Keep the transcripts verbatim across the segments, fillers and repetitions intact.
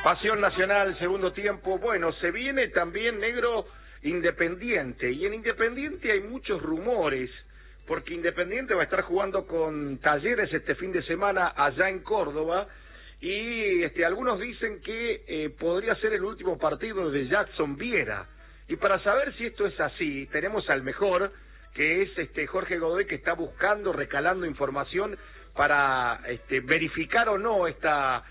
Pasión Nacional, segundo tiempo. Bueno, se viene también, negro, Independiente. Y en Independiente hay muchos rumores, porque Independiente va a estar jugando con Talleres este fin de semana allá en Córdoba. Y este, algunos dicen que eh, podría ser el último partido de Jackson Viera. Y para saber si esto es así, tenemos al mejor, que es este Jorge Godoy, que está buscando, recalando información para este, verificar o no esta,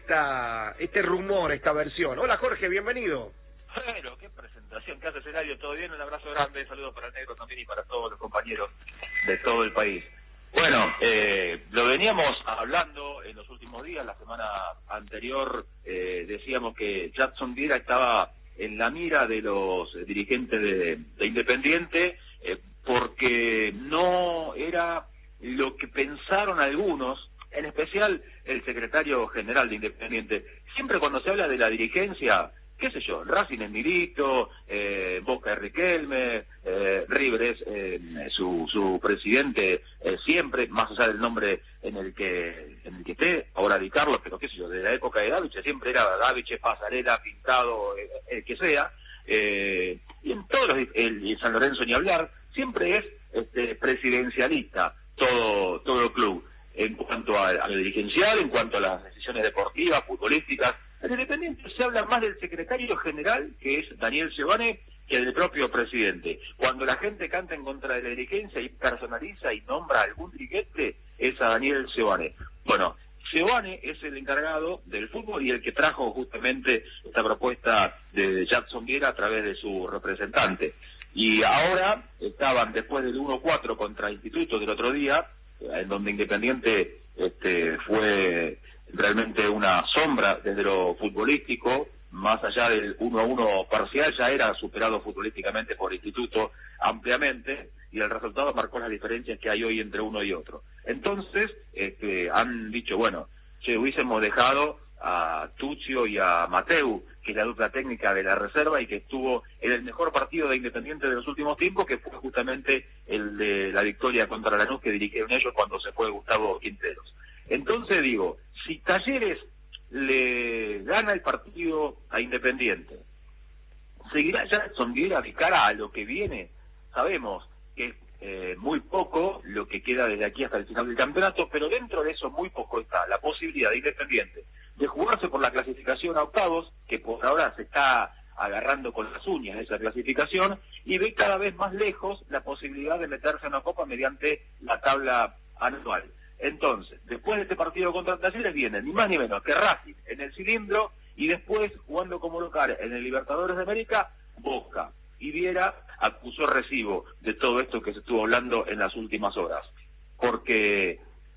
esta, este rumor, esta versión. Hola Jorge, bienvenido. Bueno, qué presentación, qué hace escenario, todo bien, un abrazo grande, saludos para el negro también y para todos los compañeros de todo el país. Bueno, eh, lo veníamos hablando en los últimos días, la semana anterior eh, decíamos que Jackson Viera estaba en la mira de los dirigentes de, de Independiente eh, porque no era lo que pensaron algunos, en especial el secretario general de Independiente. Siempre cuando se habla de la dirigencia, qué sé yo, Racing es Milito, eh, Boca es Riquelme, eh, River es eh, su, su presidente eh, siempre, más allá del nombre en el que en el que esté, ahora Di Carlos, pero qué sé yo, de la época de Daviche siempre era Daviche, Pasarela, Pintado, eh, el que sea, eh, y en todos los, el, el San Lorenzo ni hablar, siempre es este presidencialista todo todo el club, en cuanto a, a lo dirigencial, en cuanto a las decisiones deportivas, futbolísticas. En Independiente se habla más del secretario general, que es Daniel Seoane, que del propio presidente. Cuando la gente canta en contra de la dirigencia y personaliza y nombra a algún dirigente, es a Daniel Seoane. Bueno, Seoane es el encargado del fútbol y el que trajo justamente esta propuesta de Jackson Viera a través de su representante. Y ahora estaban, después del uno cuatro contra Instituto del otro día, en donde Independiente este, fue realmente una sombra desde lo futbolístico, más allá del uno a uno parcial, ya era superado futbolísticamente por Instituto ampliamente, y el resultado marcó las diferencias que hay hoy entre uno y otro. Entonces, este, han dicho, bueno, che, hubiésemos dejado a Tuccio y a Mateu, que es la dupla técnica de la reserva y que estuvo en el mejor partido de Independiente de los últimos tiempos, que fue justamente el de la victoria contra Lanús que dirigieron ellos cuando se fue Gustavo Quinteros. Entonces digo, si Talleres le gana el partido a Independiente, ¿seguirá Jackson Viera de cara a lo que viene? Sabemos que es eh, muy poco lo que queda desde aquí hasta el final del campeonato, pero dentro de eso muy poco está la posibilidad de Independiente de jugarse por la clasificación a octavos, que por ahora se está agarrando con las uñas esa clasificación, y ve cada vez más lejos la posibilidad de meterse en una copa mediante la tabla anual. Entonces, después de este partido contra Talleres viene ni más ni menos que Racing en el cilindro, y después, jugando como local en el Libertadores de América, Boca. Y Viera acusó recibo de todo esto que se estuvo hablando en las últimas horas. Porque,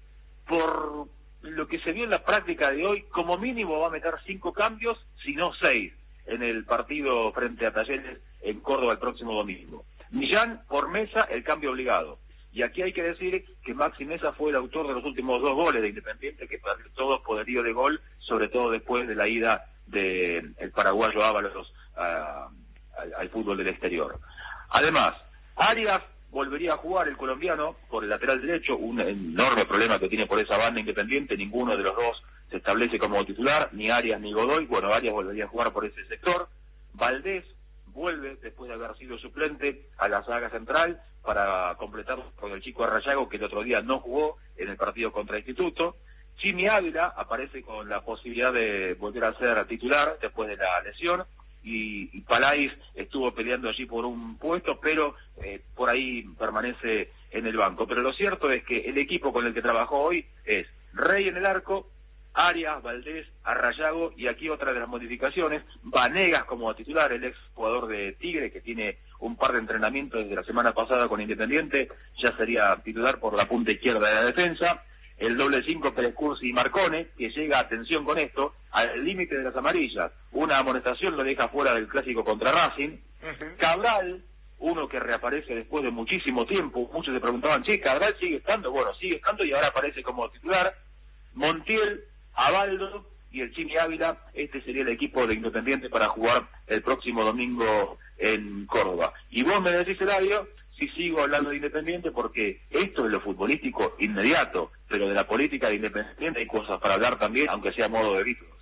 por lo que se vio en la práctica de hoy, como mínimo va a meter cinco cambios, si no seis, en el partido frente a Talleres en Córdoba el próximo domingo. Millán por Mesa, el cambio obligado. Y aquí hay que decir que Maxi Mesa fue el autor de los últimos dos goles de Independiente, que perdió todo poderío de gol, sobre todo después de la ida del de paraguayo Ábalos uh, al, al fútbol del exterior. Además, Arias volvería a jugar, el colombiano, por el lateral derecho, un enorme problema que tiene por esa banda Independiente, ninguno de los dos se establece como titular, ni Arias ni Godoy. Bueno, Arias volvería a jugar por ese sector. Valdés vuelve, después de haber sido suplente, a la saga central para completar con el chico Arrayago, que el otro día no jugó en el partido contra Instituto. Jimmy Ávila aparece con la posibilidad de volver a ser titular después de la lesión, y, y Palais estuvo peleando allí por un puesto, pero eh, por ahí permanece en el banco. Pero lo cierto es que el equipo con el que trabajó hoy es Rey en el arco, Arias, Valdés, Arrayago, y aquí otra de las modificaciones, Vanegas como titular, el ex jugador de Tigre, que tiene un par de entrenamientos desde la semana pasada con Independiente, ya sería titular por la punta izquierda de la defensa. El doble cinco, Pérez Cursi y Marcone, que llega, atención con esto, al límite de las amarillas. Una amonestación lo deja fuera del clásico contra Racing. Uh-huh. Cabral, uno que reaparece después de muchísimo tiempo, muchos se preguntaban, che, Cabral sigue estando, bueno, sigue estando y ahora aparece como titular. Montiel, Abaldo y el Chimi Ávila, este sería el equipo de Independiente para jugar el próximo domingo en Córdoba. Y vos me decís, Eladio, si sigo hablando de Independiente, porque esto es lo futbolístico inmediato, pero de la política de Independiente hay cosas para hablar también, aunque sea a modo de gritos.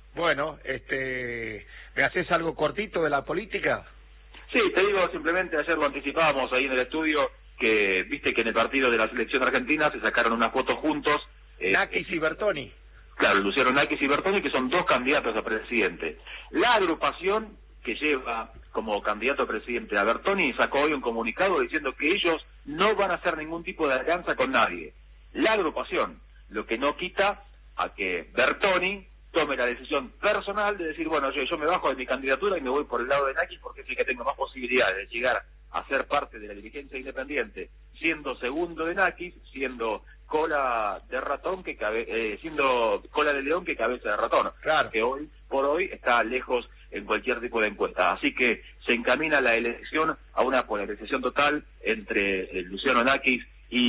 Bueno, este, ¿me haces algo cortito de la política? Sí, te digo simplemente, ayer lo anticipábamos ahí en el estudio, que viste que en el partido de la selección argentina se sacaron unas fotos juntos. Eh, Nakis y Bertoni. Claro, Luciano Nakis y Bertoni, que son dos candidatos a presidente. La agrupación que lleva como candidato a presidente a Bertoni sacó hoy un comunicado diciendo que ellos no van a hacer ningún tipo de alianza con nadie. La agrupación, lo que no quita a que Bertoni tome la decisión personal de decir, bueno, yo, yo me bajo de mi candidatura y me voy por el lado de Nakis porque es el que tengo más posibilidades de llegar a ser parte de la dirigencia independiente, siendo segundo de Nakis, siendo cola de ratón que cabe, eh, siendo cola de león que cabeza de ratón, claro, que hoy por hoy está lejos en cualquier tipo de encuesta. Así que se encamina la elección a una polarización total entre eh, Luciano Nakis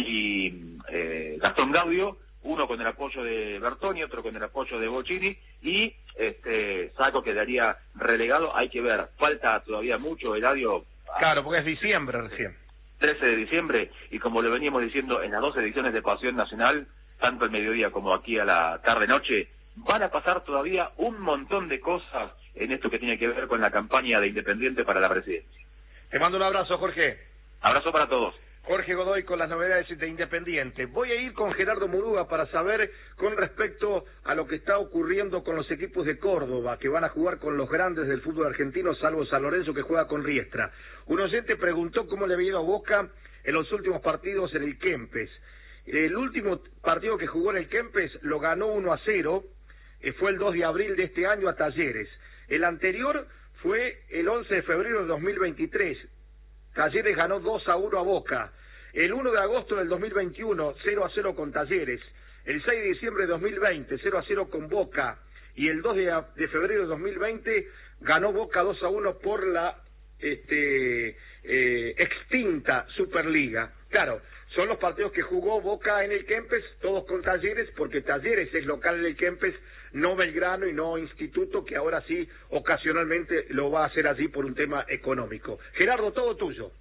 y eh, Gastón Gaudio, uno con el apoyo de Bertoni, otro con el apoyo de Bocchini, y este Saco quedaría relegado. Hay que ver, falta todavía mucho, Eladio. Claro, porque es diciembre recién. trece de diciembre, y como lo veníamos diciendo en las dos ediciones de Pasión Nacional, tanto al mediodía como aquí a la tarde-noche, van a pasar todavía un montón de cosas en esto que tiene que ver con la campaña de Independiente para la presidencia. Te mando un abrazo, Jorge. Abrazo para todos. Jorge Godoy con las novedades de Independiente. Voy a ir con Gerardo Muruga para saber con respecto a lo que está ocurriendo con los equipos de Córdoba, que van a jugar con los grandes del fútbol argentino, salvo San Lorenzo, que juega con Riestra. Un oyente preguntó cómo le había ido a Boca en los últimos partidos en el Kempes. El último partido que jugó en el Kempes lo ganó uno a cero, eh, fue el dos de abril de este año a Talleres. El anterior fue el once de febrero de dos mil veintitrés. Talleres ganó dos a uno a Boca. El uno de agosto del dos mil veintiuno, cero a cero con Talleres. El seis de diciembre de dos mil veinte, cero a cero con Boca. Y el dos de febrero de dos mil veinte ganó Boca dos a uno por la este, eh, extinta Superliga. Claro, son los partidos que jugó Boca en el Kempes, todos con Talleres, porque Talleres es local en el Kempes, no Belgrano y no Instituto, que ahora sí ocasionalmente lo va a hacer allí por un tema económico. Gerardo, todo tuyo.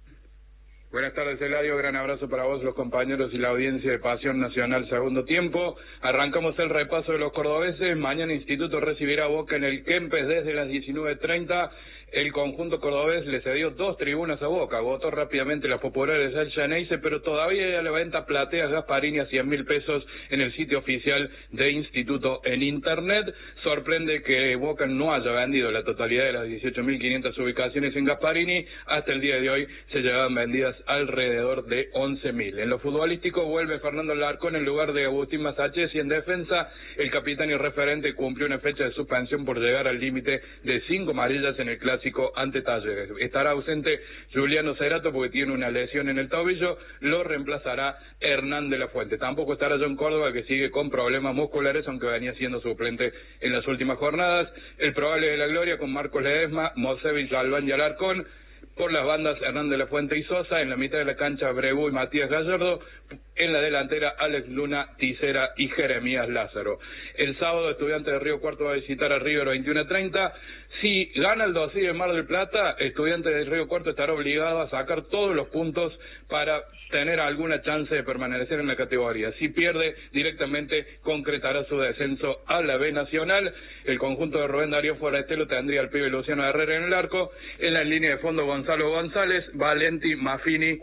Buenas tardes, Eladio. Gran abrazo para vos, los compañeros y la audiencia de Pasión Nacional Segundo Tiempo. Arrancamos el repaso de los cordobeses. Mañana Instituto recibirá a Boca en el Kempes desde las diecinueve treinta. El conjunto cordobés le cedió dos tribunas a Boca, agotó rápidamente las populares del Llaneise, pero todavía la venta plateas Gasparini a cien mil pesos en el sitio oficial de Instituto en Internet. Sorprende que Boca no haya vendido la totalidad de las dieciocho mil quinientas ubicaciones en Gasparini. Hasta el día de hoy se llevaban vendidas alrededor de once mil. En lo futbolístico vuelve Fernando Larcón en lugar de Agustín Masachesi en defensa. El capitán y referente cumplió una fecha de suspensión por llegar al límite de cinco amarillas en el clásico ante Talleres. Estará ausente Juliano Cerato porque tiene una lesión en el tobillo, lo reemplazará Hernán de la Fuente. Tampoco estará John Córdoba, que sigue con problemas musculares, aunque venía siendo suplente en las últimas jornadas. El probable de la gloria con Marcos Ledesma, Mosevich, Albán y Alarcón. Por las bandas, Hernán de la Fuente y Sosa. En la mitad de la cancha, Bregú y Matías Gallardo. En la delantera, Alex Luna, Tisera y Jeremías Lázaro. El sábado, Estudiantes de Río Cuarto va a visitar a River veintiuno treinta. Si gana el Dosí de Mar del Plata, Estudiantes de Río Cuarto estará obligado a sacar todos los puntos para tener alguna chance de permanecer en la categoría. Si pierde, directamente concretará su descenso a la B Nacional. El conjunto de Rubén Darío Forastelo tendría al pibe Luciano Herrera en el arco. En la línea de fondo, Gonzalo González, Valenti, Maffini,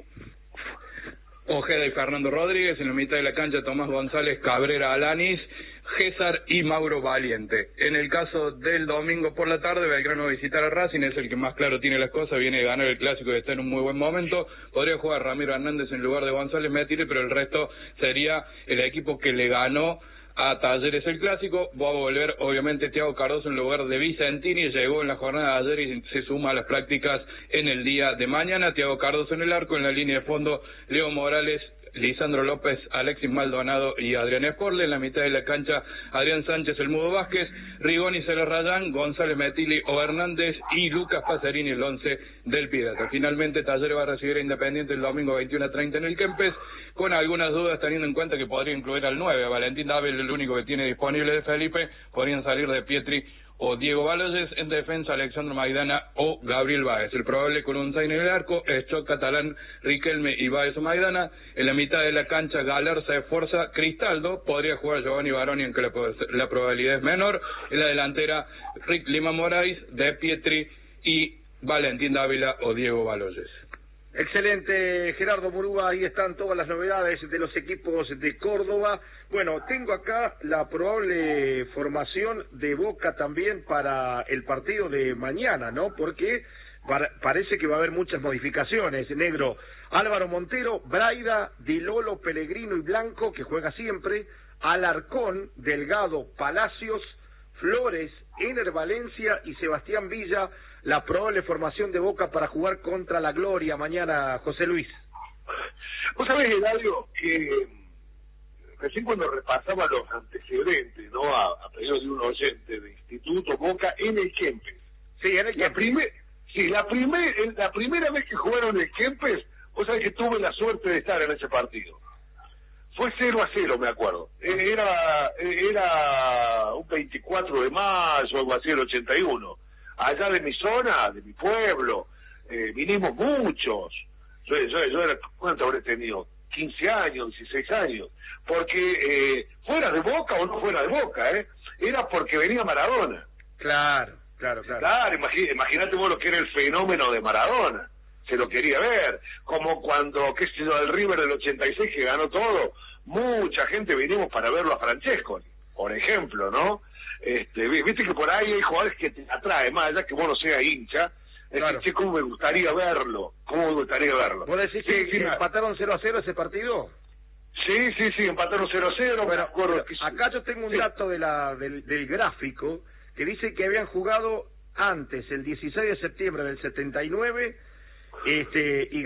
Ojeda y Fernando Rodríguez. En la mitad de la cancha, Tomás González, Cabrera, Alanis, César y Mauro Valiente. En el caso del domingo por la tarde, Belgrano va a visitar a Racing, es el que más claro tiene las cosas, viene de ganar el clásico y está en un muy buen momento. Podría jugar Ramiro Hernández en lugar de González Metire, pero el resto sería el equipo que le ganó a Talleres el clásico. Va a volver obviamente Thiago Cardoso en lugar de Vicentini, llegó en la jornada de ayer y se suma a las prácticas en el día de mañana. Thiago Cardoso en el arco, en la línea de fondo Leo Morales, Lisandro López, Alexis Maldonado y Adrián Esporle. En la mitad de la cancha, Adrián Sánchez, el Mudo Vázquez, Rigoni, Cela Rayán, González Metili o Hernández y Lucas Pacerini, el once del Pirata. Finalmente, Talleres va a recibir a Independiente el domingo veintiuno treinta en el Kempes, con algunas dudas teniendo en cuenta que podría incluir al nueve, a Valentín Dávila, el único que tiene disponible de Felipe, podrían salir de Pietri o Diego Baloyes. En defensa, Alexandro Maidana o Gabriel Báez. El probable con un Zayn en el arco es Choc, Catalán, Riquelme y Báez o Maidana. En la mitad de la cancha, Galarza, Esforza, Cristaldo. Podría jugar Giovanni Baroni, aunque la, la probabilidad es menor. En la delantera, Rick Lima Moraes, De Pietri y Valentín Dávila o Diego Baloyes. Excelente, Gerardo Murúa, ahí están todas las novedades de los equipos de Córdoba. Bueno, tengo acá la probable formación de Boca también para el partido de mañana, ¿no? Porque parece que va a haber muchas modificaciones, negro. Álvaro Montero, Braida, Di Lolo, Pellegrino y Blanco, que juega siempre, Alarcón, Delgado, Palacios, Flores, Ener Valencia y Sebastián Villa, la probable formación de Boca para jugar contra la Gloria mañana, José Luis. Vos sabés, Eladio, que recién cuando repasaba los antecedentes, ¿no? A, a pedido de un oyente de Instituto Boca en el Kempes. Sí, en el la primer, Sí, la, primer, la primera vez que jugaron en el Kempes, vos sabés que tuve la suerte de estar en ese partido. Fue cero a cero, me acuerdo. Era, era un veinticuatro de mayo, algo así, el ochenta y uno. Allá de mi zona, de mi pueblo, eh, vinimos muchos. Yo, yo, yo era, ¿cuánto habré tenido? quince años, dieciséis años. Porque eh, fuera de Boca o no fuera de Boca, ¿eh? Era porque venía Maradona. Claro, claro, claro. Claro, imagínate vos lo que era el fenómeno de Maradona. Se lo quería ver. Como cuando, qué sé yo, el River del ochenta y seis que ganó todo, mucha gente vinimos para verlo a Francescoli, por ejemplo, ¿no? Este, viste que por ahí hay jugadores que te atraen, más allá que vos no seas hincha. Claro. Es que, ¿cómo me gustaría verlo? ¿Cómo me gustaría verlo? ¿Vos decís que, sí, que sí, empataron cero a cero ese partido? Sí, sí, sí, empataron cero a cero. Bueno, acuerdo que... acá yo tengo un sí. dato de la del, del gráfico que dice que habían jugado antes, el dieciséis de septiembre del setenta y nueve, este, y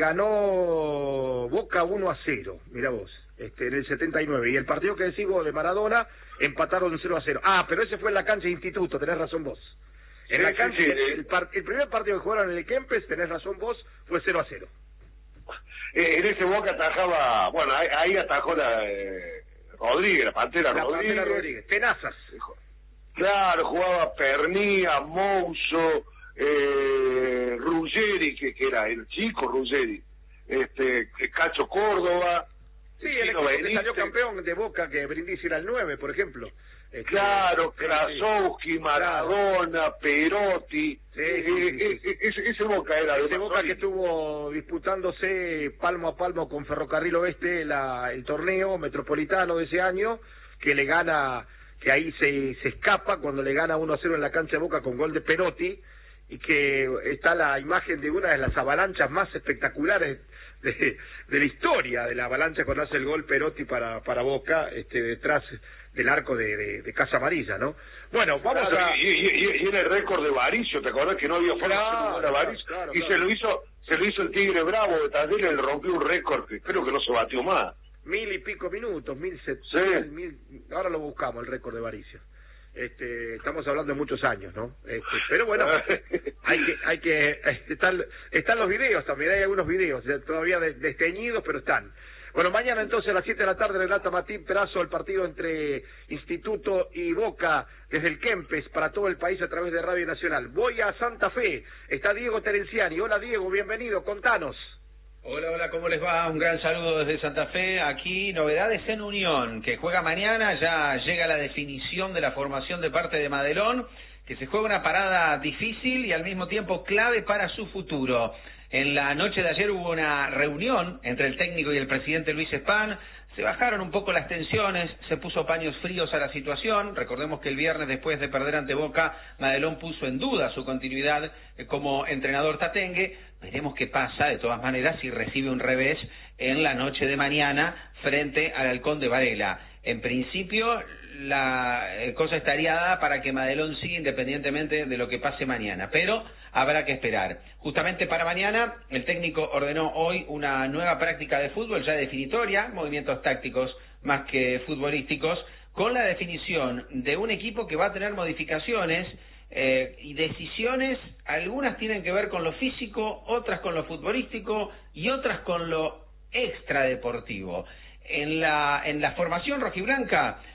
ganó Boca uno a cero, mirá vos. Este, en el setenta y nueve, y el partido que decís vos de Maradona empataron cero a cero. Ah, pero ese fue en la cancha de Instituto, tenés razón vos. En sí, la cancha, sí, sí. El, par, el primer partido que jugaron en el Kempes, tenés razón vos, fue cero a cero. Eh, en ese Boca atajaba, bueno, ahí, ahí atajó la eh, Rodríguez, la Pantera la Rodríguez. Pantera Rodríguez, tenazas. Claro, jugaba Pernía, Mouso, eh, Ruggeri, que, que era el chico Ruggeri, este, Cacho Córdoba. Sí, el equipo que salió campeón de Boca, que Brindisi era el nueve, por ejemplo. Este, claro, Krasowski, Maradona, Perotti. Sí, sí, sí, sí, sí. Ese, ese Boca era de ese Boca que estuvo disputándose palmo a palmo con Ferrocarril Oeste la, el torneo metropolitano de ese año, que le gana, que ahí se, se escapa cuando le gana uno a cero en la cancha de Boca con gol de Perotti, y que está la imagen de una de las avalanchas más espectaculares de, de la historia de la avalancha cuando hace el gol Perotti para para Boca, este, detrás del arco de, de, de Casa Amarilla, ¿no? Bueno, vamos claro, a... Y, y, y era el récord de Varicio, ¿te acordás que no había forma claro, de Varicio? Claro, y claro. se lo hizo se lo hizo el Tigre Bravo de Talleres, le rompió un récord que creo que no se batió más. Mil y pico minutos, mil, set, sí. mil, mil, ahora lo buscamos, el récord de Varicio. Este, estamos hablando de muchos años, ¿no? Este, pero bueno, hay que, hay que, están, están los videos también, hay algunos videos, todavía desteñidos, pero están. Bueno, mañana entonces a las siete de la tarde, relata Martín Perazo el partido entre Instituto y Boca desde el Kempes para todo el país a través de Radio Nacional. Voy a Santa Fe, está Diego Terenciani. Hola Diego, bienvenido, contanos. Hola, hola, ¿cómo les va? Un gran saludo desde Santa Fe. Aquí novedades en Unión, que juega mañana, ya llega la definición de la formación de parte de Madelón, que se juega una parada difícil y al mismo tiempo clave para su futuro. En la noche de ayer hubo una reunión entre el técnico y el presidente Luis Spahn. Se bajaron un poco las tensiones, se puso paños fríos a la situación. Recordemos que el viernes, después de perder ante Boca, Madelón puso en duda su continuidad como entrenador tatengue. Veremos qué pasa, de todas maneras, si recibe un revés en la noche de mañana frente al Halcón de Varela. En principio, la cosa estaría dada para que Madelón siga independientemente de lo que pase mañana, pero habrá que esperar. Justamente para mañana, el técnico ordenó hoy una nueva práctica de fútbol ya definitoria, movimientos tácticos más que futbolísticos, con la definición de un equipo que va a tener modificaciones eh, y decisiones. Algunas tienen que ver con lo físico, otras con lo futbolístico y otras con lo extradeportivo. En la, en la formación rojiblanca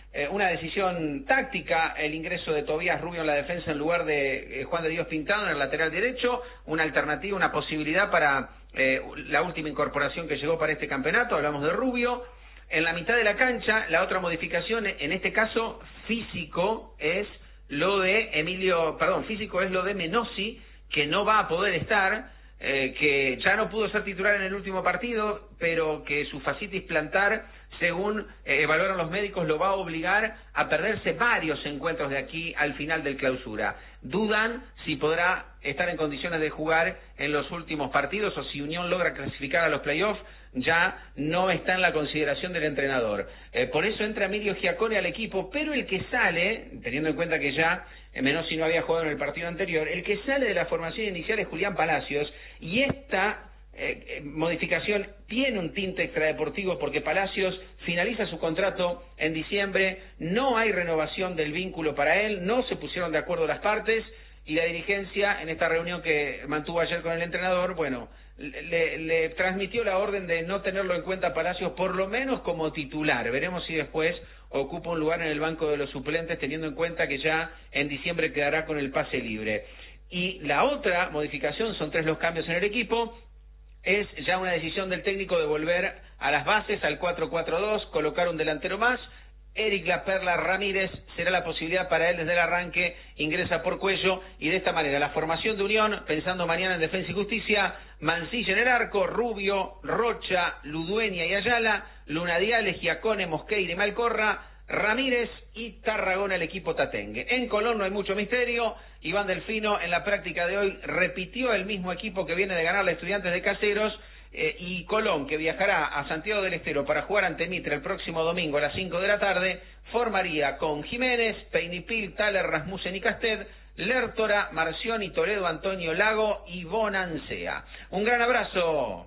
eh, una decisión táctica, el ingreso de Tobías Rubio en la defensa en lugar de eh, Juan de Dios Pintado en el lateral derecho, una alternativa, una posibilidad para eh, la última incorporación que llegó para este campeonato, hablamos de Rubio. En la mitad de la cancha, la otra modificación, en este caso físico, es lo de Emilio, perdón, físico es lo de Menossi, que no va a poder estar, eh, que ya no pudo ser titular en el último partido, pero que su fascitis plantar, según eh, evaluaron los médicos, lo va a obligar a perderse varios encuentros de aquí al final del clausura. Dudan si podrá estar en condiciones de jugar en los últimos partidos o si Unión logra clasificar a los playoffs, ya no está en la consideración del entrenador. Eh, por eso entra Emilio Giacone al equipo, pero el que sale, teniendo en cuenta que ya eh, Menossi no había jugado en el partido anterior, el que sale de la formación inicial es Julián Palacios, y esta eh, eh, modificación tiene un tinte extradeportivo porque Palacios finaliza su contrato en diciembre, no hay renovación del vínculo para él, no se pusieron de acuerdo las partes, y la dirigencia, en esta reunión que mantuvo ayer con el entrenador, bueno, le, le transmitió la orden de no tenerlo en cuenta Palacios, por lo menos como titular. Veremos si después ocupa un lugar en el banco de los suplentes, teniendo en cuenta que ya en diciembre quedará con el pase libre. Y la otra modificación, son tres los cambios en el equipo, es ya una decisión del técnico de volver a las bases, al cuatro cuatro dos, colocar un delantero más. Eric La Perla Ramírez será la posibilidad para él desde el arranque, ingresa por Cuello, y de esta manera la formación de Unión, pensando mañana en Defensa y Justicia: Mancilla en el arco, Rubio, Rocha, Ludueña y Ayala, Lunadiales, Giacone, Mosqueira y Malcorra, Ramírez y Tarragona el equipo tatengue. En Colón no hay mucho misterio, Iván Delfino en la práctica de hoy repitió el mismo equipo que viene de ganar a Estudiantes de Caseros. Eh, y Colón, que viajará a Santiago del Estero para jugar ante Mitre el próximo domingo a las cinco de la tarde, formaría con Jiménez, Peinipil, Thaler, Rasmussen y Casted, Lertora, Marcioni, Toledo, Antonio Lago y Bonancea. Un gran abrazo.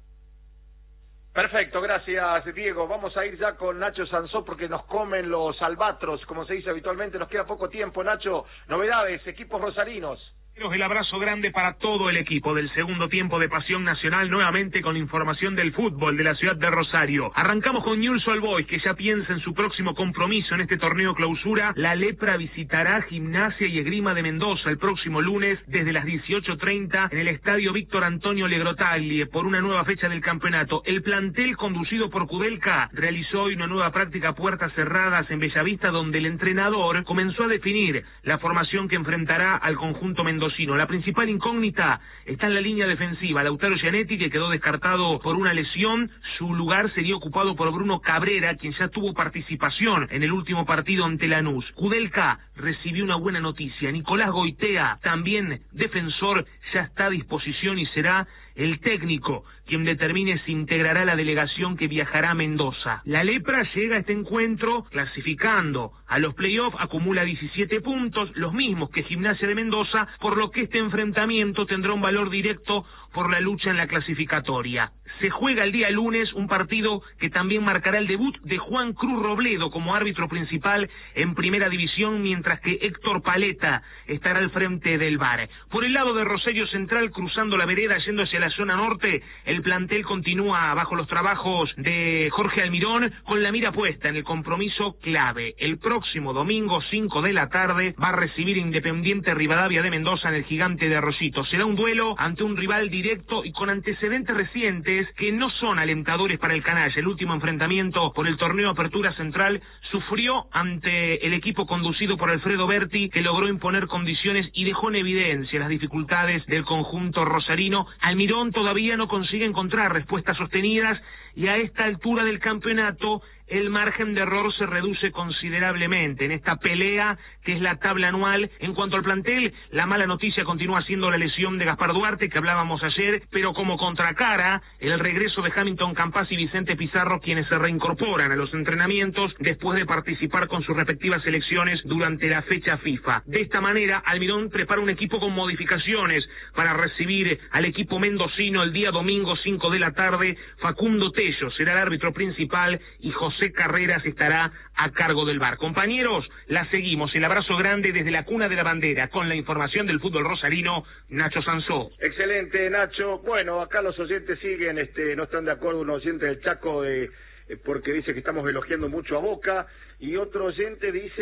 Perfecto, gracias Diego. Vamos a ir ya con Nacho Sansó porque nos comen los albatros, como se dice habitualmente. Nos queda poco tiempo, Nacho. Novedades, equipos rosarinos. El abrazo grande para todo el equipo del segundo tiempo de Pasión Nacional, nuevamente con información del fútbol de la ciudad de Rosario. Arrancamos con Newell's Old Boys, que ya piensa en su próximo compromiso en este torneo clausura. La Lepra visitará Gimnasia y Esgrima de Mendoza el próximo lunes desde las dieciocho treinta en el estadio Víctor Antonio Legrotaglie por una nueva fecha del campeonato. El plantel conducido por Kudelka realizó hoy una nueva práctica a puertas cerradas en Bellavista, donde el entrenador comenzó a definir la formación que enfrentará al conjunto mendocino. La principal incógnita está en la línea defensiva. Lautaro Gianetti, que quedó descartado por una lesión, su lugar sería ocupado por Bruno Cabrera, quien ya tuvo participación en el último partido ante Lanús. Kudelka recibió una buena noticia. Nicolás Goitea, también defensor, ya está a disposición y será el técnico quien determine si integrará la delegación que viajará a Mendoza. La Lepra llega a este encuentro clasificando a los playoffs, acumula diecisiete puntos, los mismos que Gimnasia de Mendoza, por lo que este enfrentamiento tendrá un valor directo por la lucha en la clasificatoria. Se juega el día lunes un partido que también marcará el debut de Juan Cruz Robledo como árbitro principal en Primera División, mientras que Héctor Paleta estará al frente del V A R. Por el lado de Rosario Central, cruzando la vereda yendo hacia la zona norte, el plantel continúa bajo los trabajos de Jorge Almirón con la mira puesta en el compromiso clave. El próximo domingo, cinco de la tarde, va a recibir Independiente Rivadavia de Mendoza en el Gigante de Arroyito. Será un duelo ante un rival directo y con antecedentes recientes que no son alentadores para el canalla. El último enfrentamiento por el torneo Apertura Central sufrió ante el equipo conducido por Alfredo Berti, que logró imponer condiciones y dejó en evidencia las dificultades del conjunto rosarino. Almirón todavía no consigue encontrar respuestas sostenidas y a esta altura del campeonato el margen de error se reduce considerablemente en esta pelea que es la tabla anual. En cuanto al plantel, la mala noticia continúa siendo la lesión de Gaspar Duarte, que hablábamos ayer, pero como contracara, el regreso de Hamilton Campas y Vicente Pizarro, quienes se reincorporan a los entrenamientos después de participar con sus respectivas selecciones durante la fecha FIFA. De esta manera, Almirón prepara un equipo con modificaciones para recibir al equipo mendocino el día domingo cinco de la tarde. Facundo Tello será el árbitro principal y José José Carreras estará a cargo del V A R. Compañeros, la seguimos. El abrazo grande desde la cuna de la bandera con la información del fútbol rosarino, Nacho Sansó. Excelente, Nacho. Bueno, acá los oyentes siguen, este, no están de acuerdo, un oyente del Chaco de porque dice que estamos elogiando mucho a Boca, y otro oyente dice